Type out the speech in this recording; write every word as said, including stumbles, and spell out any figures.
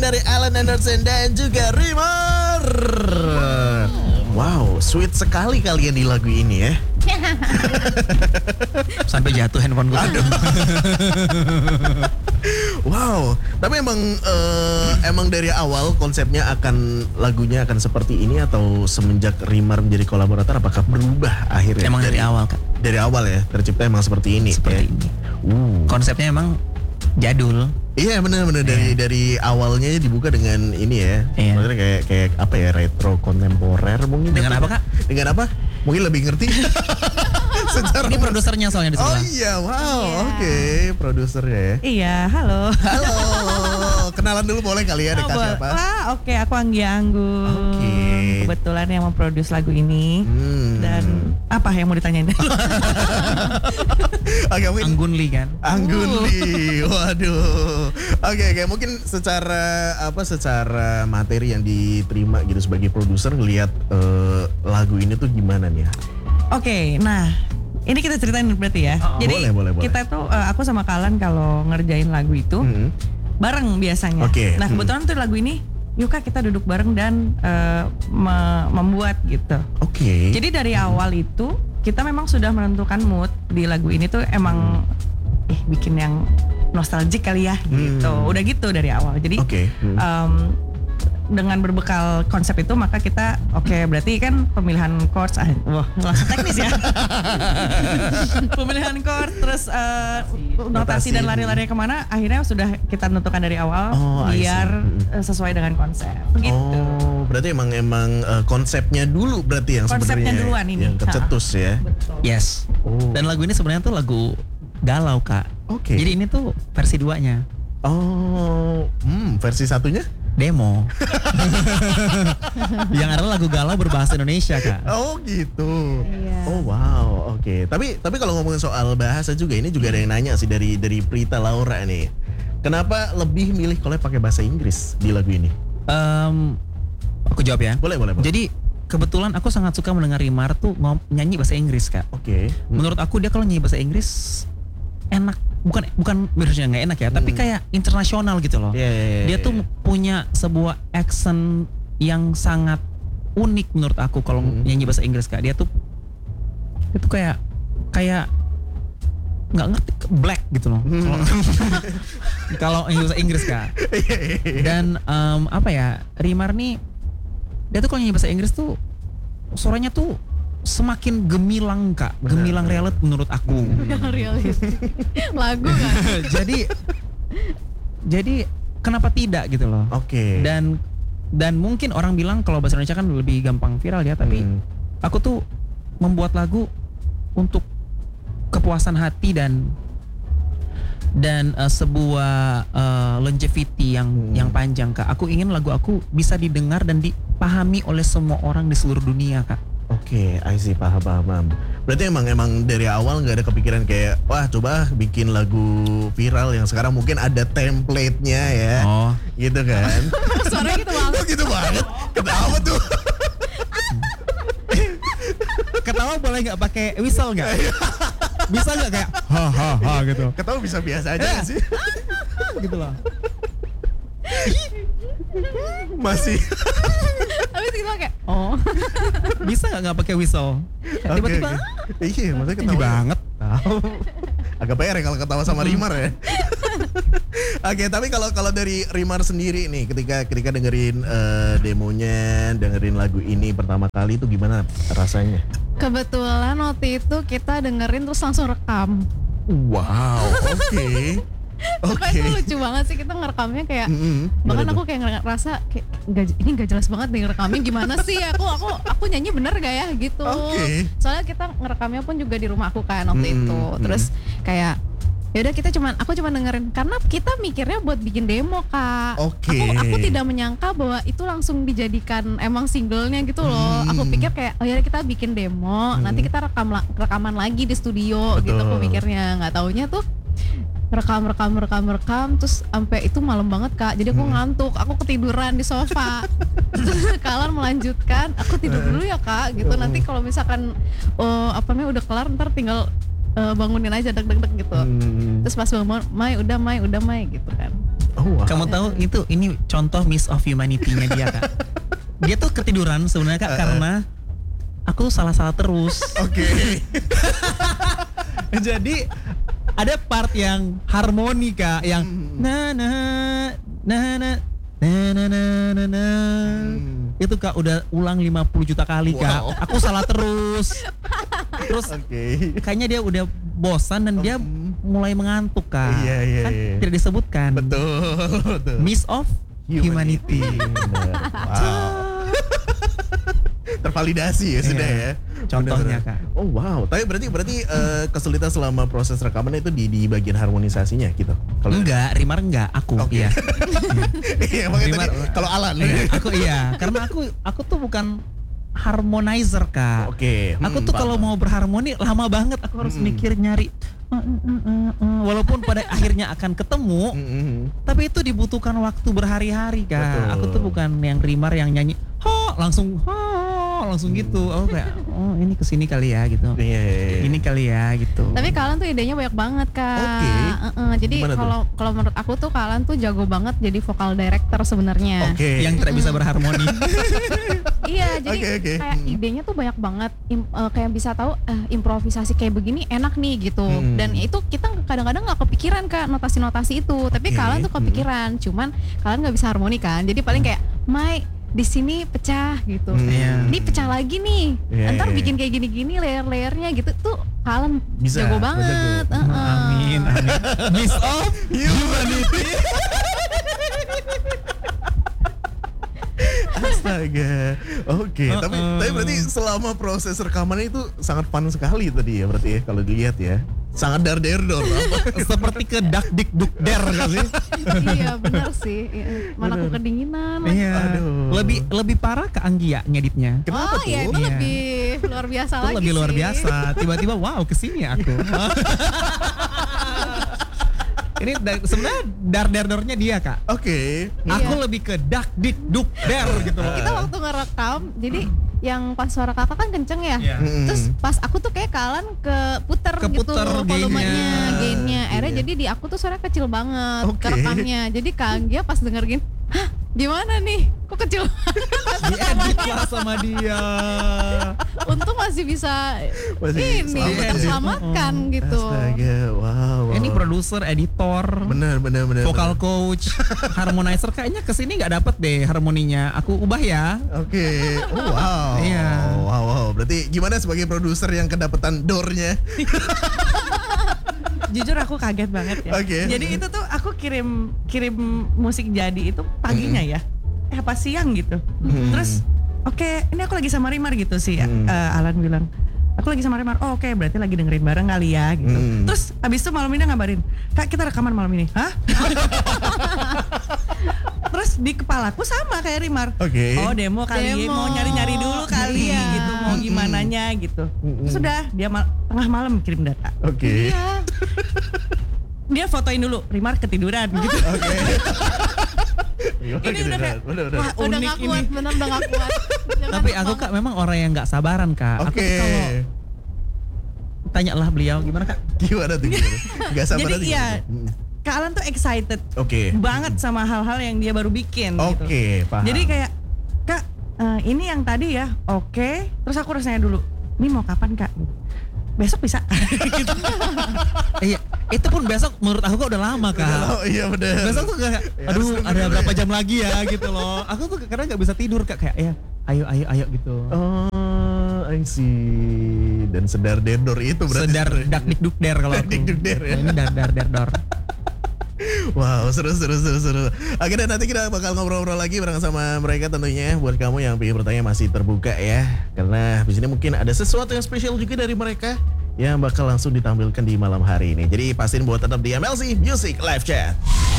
dari Alan Anderson dan juga Rimar. Wow, sweet sekali kalian di lagu ini ya. Sampai jatuh handphone gue. Wow, tapi emang uh, emang dari awal konsepnya akan lagunya akan seperti ini atau semenjak Rimar menjadi kolaborator apakah berubah akhirnya? Emang dari, dari awal Kak. Dari awal ya tercipta emang seperti ini. Seperti ya? ini. Uh. Konsepnya emang jadul. Iya benar-benar dari yeah. dari awalnya dibuka dengan ini ya. Yeah. Maksudnya kayak kayak apa ya, retro kontemporer mungkin. Dengan apa Kak? Dengan apa? Mungkin lebih ngerti. Secara ini produsernya soalnya di sebelah. Oh iya, wow, Iya. oke, okay. Produsernya ya. Iya, halo. Halo, kenalan dulu boleh kali ya, Deka Oh, siapa? Wah, oke, okay, aku Anggi Anggun. Oke. Okay. Kebetulan yang memproduce lagu ini. Hmm. Dan apa yang mau ditanyain? Oke, mungkin Anggun Lee kan? Anggun Lee, waduh. Oke, okay, okay. Mungkin secara apa, secara materi yang diterima gitu sebagai produser ngelihat uh, lagu ini tuh gimana nih ya? Oke, okay, nah ini kita ceritain berarti ya. Oh, Jadi boleh, boleh, boleh. kita tuh uh, aku sama Kalan kalau ngerjain lagu itu hmm. bareng biasanya. Okay. Nah kebetulan hmm. tuh lagu ini, yuk Kak kita duduk bareng dan uh, me- membuat gitu. Oke. Okay. Jadi dari awal itu kita memang sudah menentukan mood di lagu ini tuh emang hmm. eh bikin yang nostalgic kali ya gitu. Hmm. Udah gitu dari awal. Jadi okay. hmm. um, dengan berbekal konsep itu maka kita oke okay, berarti kan pemilihan chords ah wah langsung teknis ya. Pemilihan chord terus uh, notasi, notasi dan lari-lari kemana akhirnya sudah kita tentukan dari awal oh, biar sesuai dengan konsep gitu. Oh berarti emang emang uh, konsepnya dulu berarti yang konsepnya sebenarnya duluan ini yang kecetus ya. Betul. Yes. Oh. Dan lagu ini sebenarnya tuh lagu galau Kak. Oke. Okay. Jadi ini tuh versi duanya. Oh, hmm, versi satunya? Demo. Yang ada lagu galau berbahasa Indonesia Kak. Oh gitu. Iya. Oh wow, oke. Okay. Tapi tapi kalau ngomongin soal bahasa juga ini juga ada yang nanya sih dari dari Prita Laura nih. Kenapa lebih milih kalau pakai bahasa Inggris di lagu ini? Um, aku jawab ya. Boleh boleh. boleh. Jadi kebetulan aku sangat suka mendengar Rimar tuh ngom- nyanyi bahasa Inggris Kak. Oke. Okay. Hmm. Menurut aku dia kalau nyanyi bahasa Inggris enak. Bukan bukan harusnya nggak enak ya, hmm. tapi kayak internasional gitu loh. Yeah, yeah, yeah, dia tuh yeah. punya sebuah accent yang sangat unik menurut aku kalau hmm. nyanyi bahasa Inggris Kak. Dia tuh itu kayak kayak nggak ngerti black gitu loh. Hmm. Kalau nyanyi bahasa Inggris Kak. Dan um, apa ya, Rimar nih dia tuh kalau nyanyi bahasa Inggris tuh suaranya tuh semakin gemilang Kak, gemilang realit menurut aku. Gemilang realit. Lagu kan. jadi jadi kenapa tidak gitu loh. Oke. Okay. Dan dan mungkin orang bilang kalau bahasa Indonesia kan lebih gampang viral ya, tapi hmm. aku tuh membuat lagu untuk kepuasan hati dan dan uh, sebuah uh, longevity yang hmm. yang panjang Kak. Aku ingin lagu aku bisa didengar dan dipahami oleh semua orang di seluruh dunia Kak. Oke, okay, I see, paham, paham. Berarti emang emang dari awal nggak ada kepikiran kayak wah coba bikin lagu viral yang sekarang mungkin ada template-nya ya, oh. gitu kan? Suaranya gitu banget. Oh, gitu banget. Ketawa tuh. Ketawa boleh nggak pakai whistle nggak? Bisa nggak kayak ha ha ha gitu? Ketawa bisa biasa aja ya. Sih. Gitu loh. Masih. Habis gitu kayak oh. Bisa nggak nggak pakai whistle? Tiba-tiba. Okay, okay. Iya, maksudnya tinggi banget. Tahu. Agak pere kalau ketawa sama Rimar ya. Oke, okay, tapi kalau kalau dari Rimar sendiri nih, ketika ketika dengerin uh, demonya, dengerin lagu ini pertama kali itu gimana rasanya? Kebetulan waktu itu kita dengerin terus langsung rekam. Wow, oke. Okay. Supaya okay. itu lucu banget sih, kita ngerekamnya kayak mm-hmm. bahkan aku kayak ngerasa kayak gak, ini gak jelas banget nih ngerekamnya gimana sih, aku aku aku nyanyi bener gak ya gitu. Okay. Soalnya kita ngerekamnya pun juga di rumah aku kan waktu mm-hmm. itu. Terus kayak ya udah kita cuman aku cuma dengerin karena kita mikirnya buat bikin demo Kak. Okay. Aku aku tidak menyangka bahwa itu langsung dijadikan emang singlenya gitu loh. Hmm. Aku pikir kayak oh ya kita bikin demo, hmm. nanti kita rekam rekaman lagi di studio. Betul. Gitu aku mikirnya. Nggak taunya tuh rekam rekam rekam rekam terus sampai itu malam banget Kak. Jadi aku hmm. ngantuk, aku ketiduran di sofa. Kalian melanjutkan, aku tidur dulu ya Kak gitu. Nanti kalau misalkan oh apa namanya udah kelar ntar tinggal Uh, bangunin aja deg deg deg gitu. Hmm. Terus pas bangun, Mai udah Mai udah Mai gitu kan. Oh, wow. Kamu tahu itu ini contoh Miss of Humanity-nya dia kak. Dia tuh ketiduran sebenarnya kak karena aku tuh salah-salah terus. Oke. Jadi ada part yang harmoni kak, yang na na na na na na na na na. Itu kak udah ulang lima puluh juta kali kak. Wow. Aku salah terus. Terus Oke. kayaknya dia udah bosan dan dia mulai mengantuk kak. Iya, iya, Kan iya. tidak disebutkan. Betul, betul. Miss of Humanity. Bener. Wow. Tervalidasi ya sudah Iya. ya. Contohnya, Bener-bener. Kak. Oh wow. Tapi berarti berarti eh, kesulitan selama proses rekaman itu di di bagian harmonisasinya gitu. Kalau Enggak, Rimar enggak, aku Oke. iya. Iya, makanya Rimar- tadi kalau Alan. Iya, aku iya, karena aku aku tuh bukan harmonizer kak. Oke. Aku Hmm, tuh paham. kalau mau berharmoni lama banget. Aku harus Mm-mm. mikir nyari. "Uh, uh, uh, uh, uh." Walaupun pada akhirnya akan ketemu, Mm-mm. tapi itu dibutuhkan waktu berhari-hari kak. Betul. Aku tuh bukan yang Rimar yang nyanyi, ho langsung ho langsung gitu. Aku kayak, oh ini kesini kali ya gitu. Iya, iya, iya. Ini kali ya gitu. Tapi kalian tuh idenya banyak banget kak. Oke. Heeh, jadi Gimana tuh? kalau kalau menurut aku tuh kalian tuh jago banget jadi vokal director sebenarnya. Oke. Yang tidak bisa berharmoni. Iya, jadi Oke, oke. kayak Hmm. idenya tuh banyak banget. Im- eh, kayak bisa tahu eh, improvisasi kayak begini enak nih gitu. Hmm. Dan itu kita kadang-kadang nggak kepikiran kak notasi-notasi itu. Tapi Oke. kalian tuh Hmm. kepikiran. Cuman kalian nggak bisa harmoni kan. Jadi paling kayak Mai di sini pecah gitu. Hmm. Iya. Ini pecah lagi nih. Iya, Ntar iya. bikin kayak gini-gini layer-layernya gitu tuh kalian Bisa, jago jago. banget. Heeh. Amin, amin. Miss of Humanity. Astaga. Oke, Uh-uh. tapi tapi berarti selama proses rekaman itu sangat fun sekali tadi ya berarti ya kalau dilihat ya. Sangat dar der dor apa? Seperti ke dak dik duk der gak sih? Iya benar sih. Iya. Mana aku Bener. kedinginan. lagi. Iya. Aduh. Lebih lebih parah ke Anggia ngeditnya. Kenapa Oh tuh? iya itu Iya. lebih luar biasa Itu lagi lebih luar sih. biasa. Tiba-tiba wow kesini aku. Ini da- sebenarnya dar der dornya dia kak. Oke. Aku Iya. lebih ke dak dik duk der gitu loh. Kita waktu ngerekam, jadi yang pas suara kakak kan kenceng ya. Iya. Mm-mm. Terus pas aku tuh kayak kalian ke puter gitu Keputer volumenya, gainnya. gainnya. Akhirnya Iya. jadi di aku tuh suara kecil banget Oke. kerekamnya. Jadi Kang Gia pas denger gini, hah gimana nih? Kok kecil banget? Diedit lah sama dia. Untung masih bisa Masih ini selamat ya. terselamatkan gitu. Astaga, wow. wow. Ini produser, editor, Bener bener bener. vokal bener. coach, harmonizer kayaknya kesini nggak dapet deh harmoninya. Aku ubah ya. Oke. Oh, wow. Iya. Wow wow. Berarti gimana sebagai produser yang kedapetan dornya? Jujur aku kaget banget ya. Oke. Jadi itu tuh aku kirim kirim musik jadi itu paginya ya. Eh apa siang gitu. Mm. Terus oke, ini aku lagi sama Rimar gitu sih. Mm. eh, Alan bilang, aku lagi sama Rimar. Oh oke, berarti lagi dengerin bareng kali ya gitu. Mm. Terus abis itu malam ini ngabarin, "Kak, kita rekaman malam ini." Hah? Terus di kepalaku sama kayak Rimar. Oke. Oh demo kali, Demo. mau nyari-nyari dulu kali Iya. gitu, mau gimana nya gitu. Mm-mm. Sudah dia mal- tengah malam kirim data. Oke. Iya. Dia fotoin dulu, Rimar ketiduran gitu. Oke. Ini udah kayak, bener, bener. wah Udah unik gak ini. kuat, bener udah gak kuat. Jangan Tapi aku banget. kak memang orang yang nggak sabaran kak. Aku Oke. tuh kalau tanyalah beliau gimana kak? Gimana tuh gimana? Gak sabar Jadi aja iya, gimana? Mm. Kak Alan tuh excited Oke. banget sama hal-hal yang dia baru bikin gitu. Oke, paham. Jadi kayak, Kak, eh, ini yang tadi ya, oke. Terus aku harus nanya dulu, ini mau kapan Kak? Besok bisa. Gitu. Iya, itu pun besok menurut aku kok udah lama kak. Oh iya bener. Besok tuh kayak, Ya, aduh harus nunggu ada dulu berapa ya. jam lagi ya gitu loh. Aku tuh kadang nggak bisa tidur kak, kayak ya ayo ayo ayo gitu. Oh, I see. Dan sedar dedor itu berarti. Sedar sebenarnya. dak dik duk der kalau Dak aku. dik duk der ya. Ini dar dar der dor. Wow, seru seru seru seru. Oke, dan nanti kita bakal ngobrol-ngobrol lagi bareng sama mereka tentunya. Buat kamu yang ingin bertanya masih terbuka ya, karena di sini mungkin ada sesuatu yang spesial juga dari mereka yang bakal langsung ditampilkan di malam hari ini. Jadi pastiin buat tetap di M L C Music Live Chat.